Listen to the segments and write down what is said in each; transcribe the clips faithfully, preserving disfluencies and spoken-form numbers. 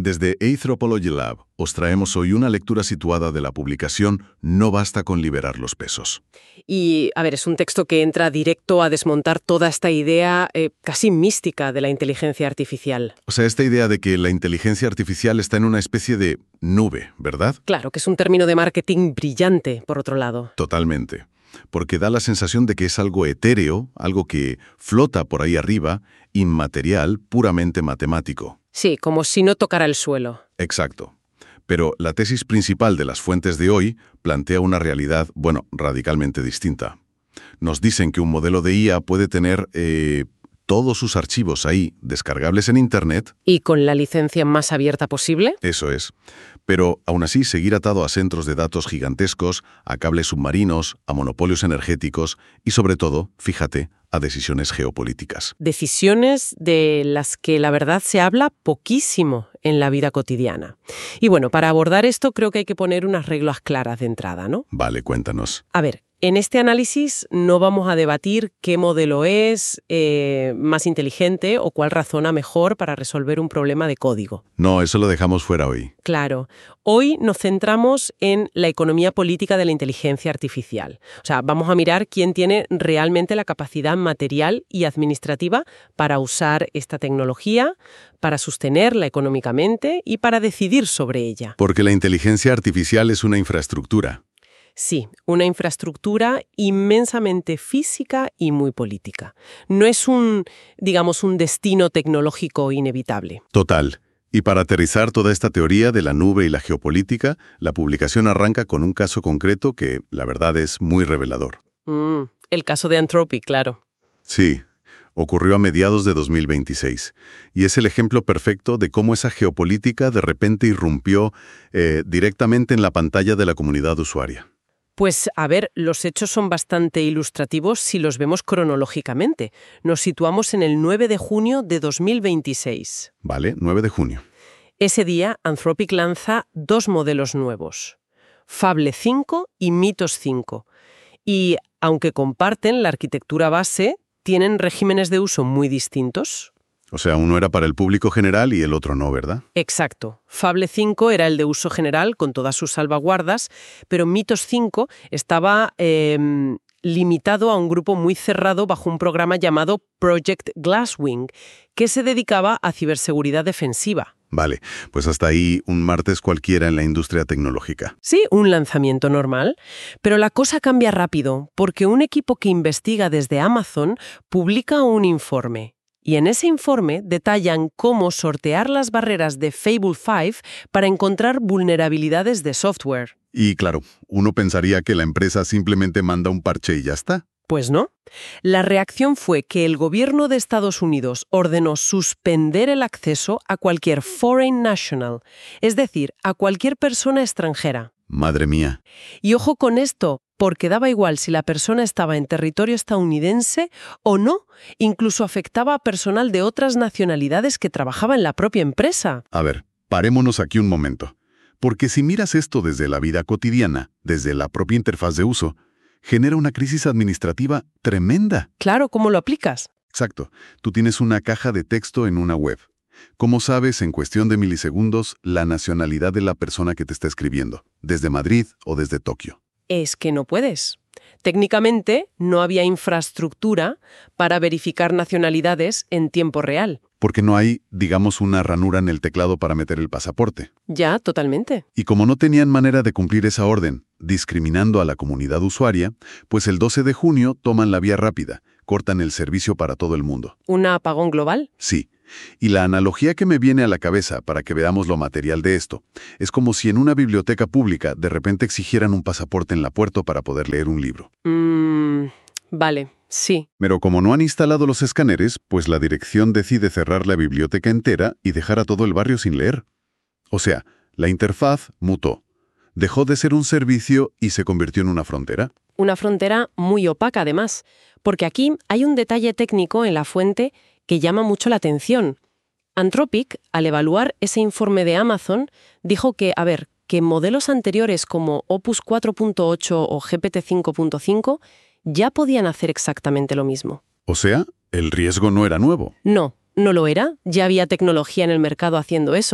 Desde Anthropology Lab os traemos hoy una lectura situada de la publicación No basta con liberar los pesos. Y, a ver, es un texto que entra directo a desmontar toda esta idea eh, casi mística de la inteligencia artificial. O sea, esta idea de que la inteligencia artificial está en una especie de nube, ¿verdad? Claro, que es un término de marketing brillante, por otro lado. Totalmente. Porque da la sensación de que es algo etéreo, algo que flota por ahí arriba, inmaterial, puramente matemático. Sí, como si no tocara el suelo. Exacto. Pero la tesis principal de las fuentes de hoy plantea una realidad, bueno, radicalmente distinta. Nos dicen que un modelo de I A puede tener eh, todos sus archivos ahí, descargables en Internet. ¿Y con la licencia más abierta posible? Eso es. Pero, aún así, seguir atado a centros de datos gigantescos, a cables submarinos, a monopolios energéticos y, sobre todo, fíjate, a decisiones geopolíticas. Decisiones de las que la verdad se habla poquísimo en la vida cotidiana. Y bueno, para abordar esto creo que hay que poner unas reglas claras de entrada, ¿no? Vale, cuéntanos. A ver, en este análisis no vamos a debatir qué modelo es eh, más inteligente o cuál razona mejor para resolver un problema de código. No, eso lo dejamos fuera hoy. Claro. Hoy nos centramos en la economía política de la inteligencia artificial. O sea, vamos a mirar quién tiene realmente la capacidad material y administrativa para usar esta tecnología, para sostenerla económicamente y para decidir sobre ella. Porque la inteligencia artificial es una infraestructura. Sí, una infraestructura inmensamente física y muy política. No es un, digamos, un destino tecnológico inevitable. Total. Y para aterrizar toda esta teoría de la nube y la geopolítica, la publicación arranca con un caso concreto que, la verdad, es muy revelador. Mm, el caso de Anthropic, claro. Sí, ocurrió a mediados de dos mil veintiséis. Y es el ejemplo perfecto de cómo esa geopolítica de repente irrumpió eh, directamente en la pantalla de la comunidad usuaria. Pues, a ver, los hechos son bastante ilustrativos si los vemos cronológicamente. Nos situamos en el nueve de junio de dos mil veintiséis. Vale, nueve de junio. Ese día, Anthropic lanza dos modelos nuevos, Fable cinco y Mythos cinco. Y, aunque comparten la arquitectura base, tienen regímenes de uso muy distintos. O sea, uno era para el público general y el otro no, ¿verdad? Exacto. Fable cinco era el de uso general con todas sus salvaguardas, pero Mythos cinco estaba eh, limitado a un grupo muy cerrado bajo un programa llamado Project Glasswing, que se dedicaba a ciberseguridad defensiva. Vale, pues hasta ahí un martes cualquiera en la industria tecnológica. Sí, un lanzamiento normal, pero la cosa cambia rápido porque un equipo que investiga desde Amazon publica un informe. Y en ese informe detallan cómo sortear las barreras de Fable cinco para encontrar vulnerabilidades de software. Y claro, uno pensaría que la empresa simplemente manda un parche y ya está. Pues no. La reacción fue que el gobierno de Estados Unidos ordenó suspender el acceso a cualquier foreign national, es decir, a cualquier persona extranjera. Madre mía. Y ojo con esto, porque daba igual si la persona estaba en territorio estadounidense o no, incluso afectaba a personal de otras nacionalidades que trabajaba en la propia empresa. A ver, parémonos aquí un momento. Porque si miras esto desde la vida cotidiana, desde la propia interfaz de uso, genera una crisis administrativa tremenda. Claro, ¿cómo lo aplicas? Exacto. Tú tienes una caja de texto en una web. ¿Cómo sabes en cuestión de milisegundos la nacionalidad de la persona que te está escribiendo? ¿Desde Madrid o desde Tokio? Es que no puedes. Técnicamente, no había infraestructura para verificar nacionalidades en tiempo real. Porque no hay, digamos, una ranura en el teclado para meter el pasaporte. Ya, totalmente. Y como no tenían manera de cumplir esa orden, discriminando a la comunidad usuaria, pues el doce de junio toman la vía rápida, cortan el servicio para todo el mundo. ¿Un apagón global? Sí. Y la analogía que me viene a la cabeza para que veamos lo material de esto es como si en una biblioteca pública de repente exigieran un pasaporte en la puerta para poder leer un libro. Mm, vale, sí. Pero como no han instalado los escáneres, pues la dirección decide cerrar la biblioteca entera y dejar a todo el barrio sin leer. O sea, la interfaz mutó. Dejó de ser un servicio y se convirtió en una frontera. Una frontera muy opaca, además, porque aquí hay un detalle técnico en la fuente que llama mucho la atención. Anthropic, al evaluar ese informe de Amazon, dijo que, a ver, que modelos anteriores como Opus cuatro punto ocho o G P T cinco punto cinco ya podían hacer exactamente lo mismo. O sea, el riesgo no era nuevo. No, no lo era. Ya había tecnología en el mercado haciendo eso.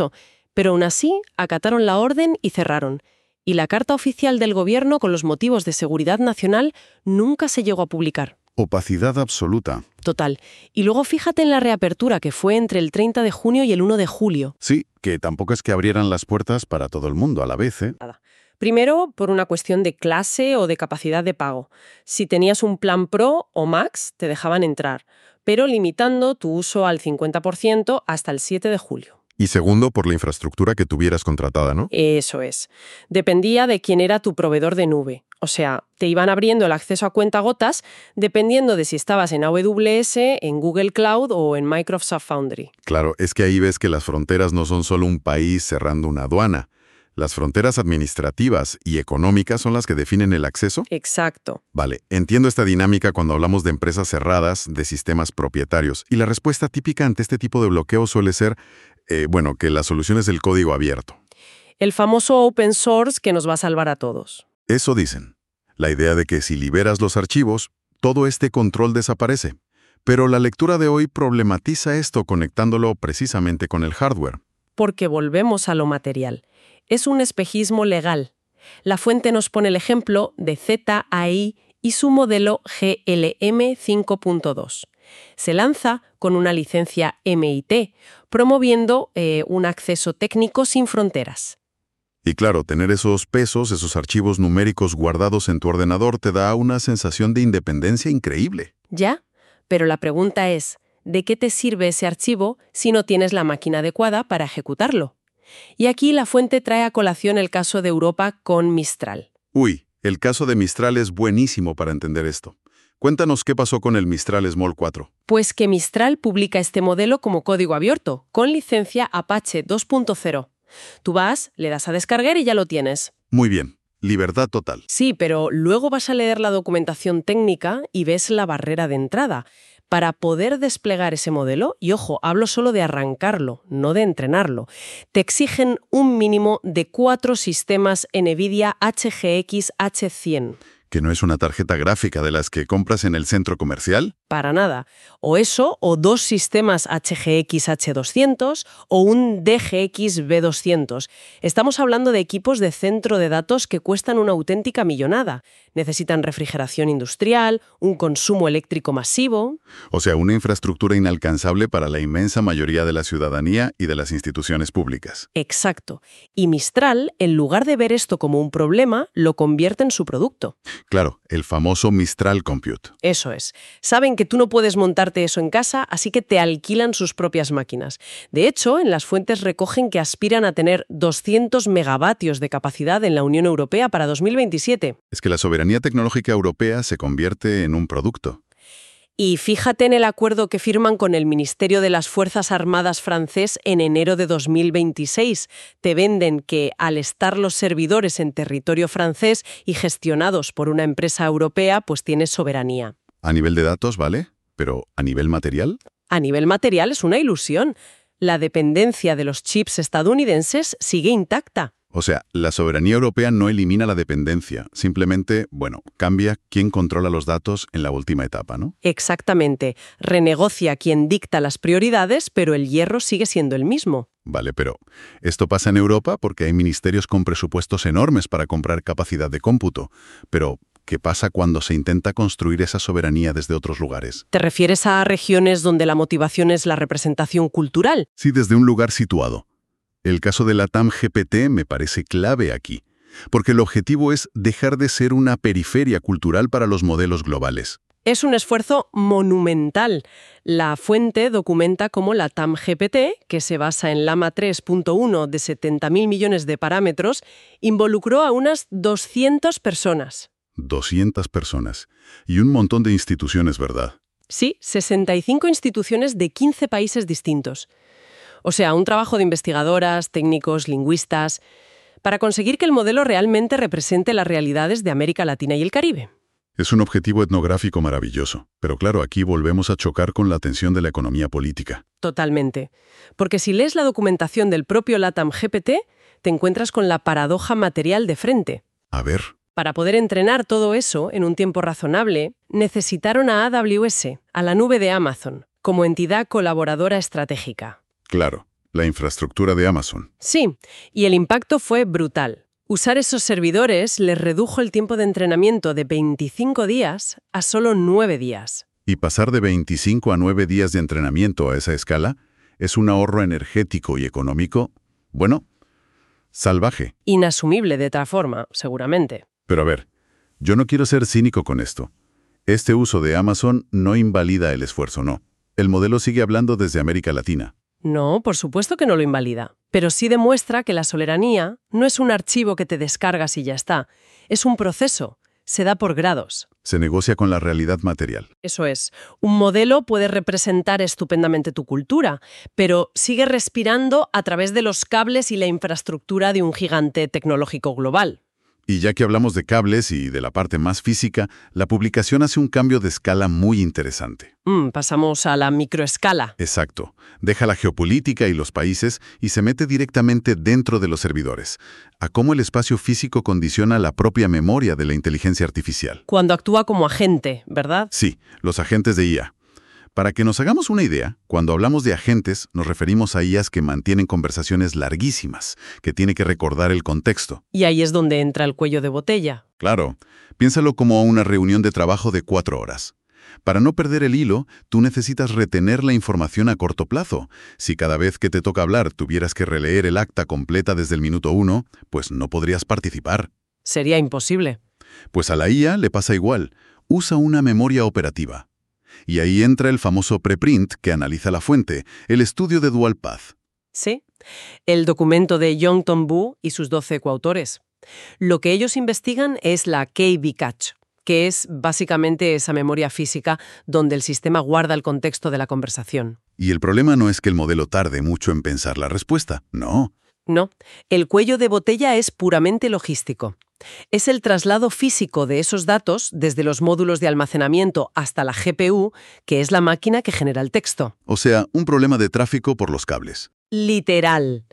Pero aún así, acataron la orden y cerraron. Y la carta oficial del gobierno con los motivos de seguridad nacional nunca se llegó a publicar. Opacidad absoluta. Total. Y luego fíjate en la reapertura que fue entre el treinta de junio y el uno de julio. Sí, que tampoco es que abrieran las puertas para todo el mundo a la vez, ¿eh? Nada. Primero, por una cuestión de clase o de capacidad de pago. Si tenías un plan Pro o Max, te dejaban entrar, pero limitando tu uso al cincuenta por ciento hasta el siete de julio. Y segundo, por la infraestructura que tuvieras contratada, ¿no? Eso es. Dependía de quién era tu proveedor de nube. O sea, te iban abriendo el acceso a cuentagotas dependiendo de si estabas en A W S, en Google Cloud o en Microsoft Foundry. Claro, es que ahí ves que las fronteras no son solo un país cerrando una aduana. Las fronteras administrativas y económicas son las que definen el acceso. Exacto. Vale, entiendo esta dinámica cuando hablamos de empresas cerradas, de sistemas propietarios. Y la respuesta típica ante este tipo de bloqueo suele ser, eh, bueno, que la solución es el código abierto. El famoso open source que nos va a salvar a todos. Eso dicen. La idea de que si liberas los archivos, todo este control desaparece. Pero la lectura de hoy problematiza esto conectándolo precisamente con el hardware. Porque volvemos a lo material. Es un espejismo legal. La fuente nos pone el ejemplo de Z A I y su modelo G L M cinco punto dos. Se lanza con una licencia M I T, promoviendo eh, un acceso técnico sin fronteras. Y claro, tener esos pesos, esos archivos numéricos guardados en tu ordenador te da una sensación de independencia increíble. ¿Ya? Pero la pregunta es, ¿de qué te sirve ese archivo si no tienes la máquina adecuada para ejecutarlo? Y aquí la fuente trae a colación el caso de Europa con Mistral. Uy, el caso de Mistral es buenísimo para entender esto. Cuéntanos qué pasó con el Mistral Small cuatro. Pues que Mistral publica este modelo como código abierto, con licencia Apache dos punto cero. Tú vas, le das a descargar y ya lo tienes. Muy bien, libertad total. Sí, pero luego vas a leer la documentación técnica y ves la barrera de entrada. Para poder desplegar ese modelo, y ojo, hablo solo de arrancarlo, no de entrenarlo, te exigen un mínimo de cuatro sistemas NVIDIA H G X H cien. ¿Que no es una tarjeta gráfica de las que compras en el centro comercial? Para nada. O eso, o dos sistemas H G X H doscientos o un D G X B doscientos. Estamos hablando de equipos de centro de datos que cuestan una auténtica millonada. Necesitan refrigeración industrial, un consumo eléctrico masivo. O sea, una infraestructura inalcanzable para la inmensa mayoría de la ciudadanía y de las instituciones públicas. Exacto. Y Mistral, en lugar de ver esto como un problema, lo convierte en su producto. Claro, el famoso Mistral Compute. Eso es. Saben que tú no puedes montarte eso en casa, así que te alquilan sus propias máquinas. De hecho, en las fuentes recogen que aspiran a tener doscientos megavatios de capacidad en la Unión Europea para dos mil veintisiete. Es que la soberanía tecnológica europea se convierte en un producto. Y fíjate en el acuerdo que firman con el Ministerio de las Fuerzas Armadas francés en enero de dos mil veintiséis. Te venden que, al estar los servidores en territorio francés y gestionados por una empresa europea, pues tienes soberanía. A nivel de datos, ¿vale? Pero ¿a nivel material? A nivel material es una ilusión. La dependencia de los chips estadounidenses sigue intacta. O sea, la soberanía europea no elimina la dependencia, simplemente, bueno, cambia quién controla los datos en la última etapa, ¿no? Exactamente. Renegocia quien dicta las prioridades, pero el hierro sigue siendo el mismo. Vale, pero esto pasa en Europa porque hay ministerios con presupuestos enormes para comprar capacidad de cómputo. Pero, ¿qué pasa cuando se intenta construir esa soberanía desde otros lugares? ¿Te refieres a regiones donde la motivación es la representación cultural? Sí, desde un lugar situado. El caso de la TAM G P T me parece clave aquí, porque el objetivo es dejar de ser una periferia cultural para los modelos globales. Es un esfuerzo monumental. La fuente documenta cómo la TAM G P T, que se basa en Llama tres punto uno de setenta mil millones de parámetros, involucró a unas doscientas personas. doscientas personas. Y un montón de instituciones, ¿verdad? Sí, sesenta y cinco instituciones de quince países distintos. O sea, un trabajo de investigadoras, técnicos, lingüistas, para conseguir que el modelo realmente represente las realidades de América Latina y el Caribe. Es un objetivo etnográfico maravilloso, pero claro, aquí volvemos a chocar con la tensión de la economía política. Totalmente. Porque si lees la documentación del propio LATAM G P T, te encuentras con la paradoja material de frente. A ver. Para poder entrenar todo eso en un tiempo razonable, necesitaron a A W S, a la nube de Amazon, como entidad colaboradora estratégica. Claro, La infraestructura de Amazon. Sí, y el impacto fue brutal. Usar esos servidores les redujo el tiempo de entrenamiento de veinticinco días a solo nueve días. Y pasar de veinticinco a nueve días de entrenamiento a esa escala es un ahorro energético y económico, bueno, salvaje. Inasumible de otra forma, seguramente. Pero a ver, yo no quiero ser cínico con esto. Este uso de Amazon no invalida el esfuerzo, no. El modelo sigue hablando desde América Latina. No, por supuesto que no lo invalida, pero sí demuestra que la soberanía no es un archivo que te descargas y ya está. Es un proceso, se da por grados. Se negocia con la realidad material. Eso es, un modelo puede representar estupendamente tu cultura, pero sigue respirando a través de los cables y la infraestructura de un gigante tecnológico global. Y ya que hablamos de cables y de la parte más física, la publicación hace un cambio de escala muy interesante. Mm, pasamos a la microescala. Exacto. Deja la geopolítica y los países y se mete directamente dentro de los servidores, a cómo el espacio físico condiciona la propia memoria de la inteligencia artificial. Cuando actúa como agente, ¿verdad? Sí, los agentes de I A. Para que nos hagamos una idea, cuando hablamos de agentes, nos referimos a I As que mantienen conversaciones larguísimas, que tiene que recordar el contexto. Y ahí es donde entra el cuello de botella. Claro, piénsalo como una reunión de trabajo de cuatro horas. Para no perder el hilo, tú necesitas retener la información a corto plazo. Si cada vez que te toca hablar tuvieras que releer el acta completa desde el minuto uno, pues no podrías participar. Sería imposible. Pues a la I A le pasa igual. Usa una memoria operativa. Y ahí entra el famoso preprint que analiza la fuente, el estudio de Dual Path. Sí, el documento de Yongton Bu y sus doce coautores. Lo que ellos investigan es la K V cache, que es básicamente esa memoria física donde el sistema guarda el contexto de la conversación. Y el problema no es que el modelo tarde mucho en pensar la respuesta, no. No, el cuello de botella es puramente logístico. Es el traslado físico de esos datos desde los módulos de almacenamiento hasta la G P U, que es la máquina que genera el texto. O sea, un problema de tráfico por los cables. Literal.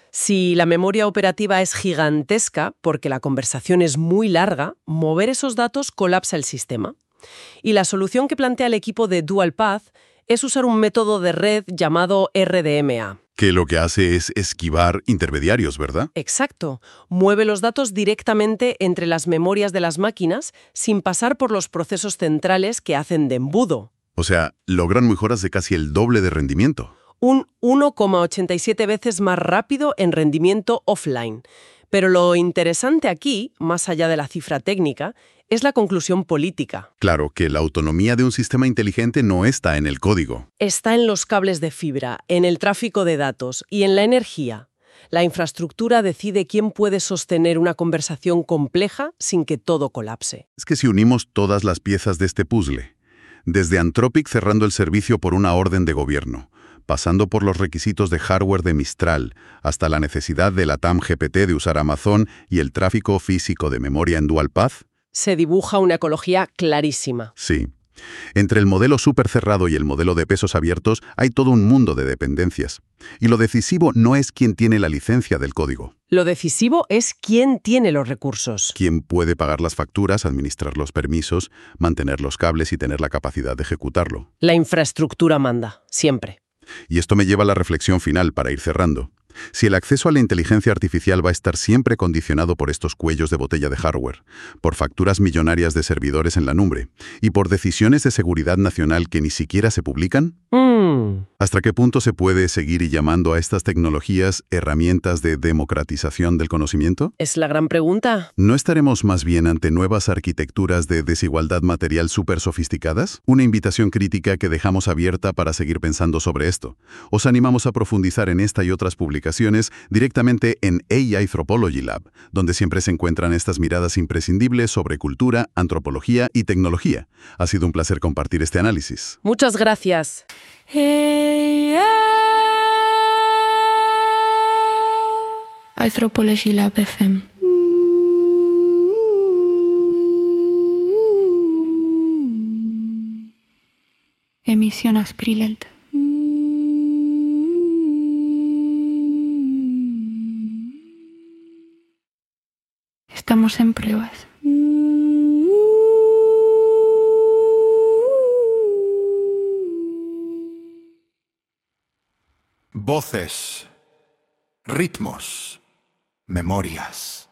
Si la memoria operativa es gigantesca, porque la conversación es muy larga, mover esos datos colapsa el sistema. Y la solución que plantea el equipo de Dual Path es usar un método de red llamado R D M A. Que lo que hace es esquivar intermediarios, ¿verdad? Exacto. Mueve los datos directamente entre las memorias de las máquinas sin pasar por los procesos centrales que hacen de embudo. O sea, logran mejoras de casi el doble de rendimiento. Un uno coma ochenta y siete veces más rápido en rendimiento offline. Pero lo interesante aquí, más allá de la cifra técnica, es la conclusión política. Claro que la autonomía de un sistema inteligente no está en el código. Está en los cables de fibra, en el tráfico de datos y en la energía. La infraestructura decide quién puede sostener una conversación compleja sin que todo colapse. Es que si unimos todas las piezas de este puzzle, desde Anthropic cerrando el servicio por una orden de gobierno, pasando por los requisitos de hardware de Mistral, hasta la necesidad de la T A M G P T de usar Amazon y el tráfico físico de memoria en Dual Path, se dibuja una ecología clarísima. Sí. Entre el modelo súper cerrado y el modelo de pesos abiertos hay todo un mundo de dependencias. Y lo decisivo no es quién tiene la licencia del código. Lo decisivo es quién tiene los recursos. Quién puede pagar las facturas, administrar los permisos, mantener los cables y tener la capacidad de ejecutarlo. La infraestructura manda, siempre. Y esto me lleva a la reflexión final para ir cerrando. Si el acceso a la inteligencia artificial va a estar siempre condicionado por estos cuellos de botella de hardware, por facturas millonarias de servidores en la nube y por decisiones de seguridad nacional que ni siquiera se publican, Mm. ¿hasta qué punto se puede seguir llamando a estas tecnologías herramientas de democratización del conocimiento? Es la gran pregunta. ¿No estaremos más bien ante nuevas arquitecturas de desigualdad material súper sofisticadas? Una invitación crítica que dejamos abierta para seguir pensando sobre esto. Os animamos a profundizar en esta y otras publicaciones directamente en A I Anthropology Lab, donde siempre se encuentran estas miradas imprescindibles sobre cultura, antropología y tecnología. Ha sido un placer compartir este análisis. Muchas gracias. Anthropology Lab F M. Emisión Asprilent. Estamos en pruebas. Voces. ritmos, memorias.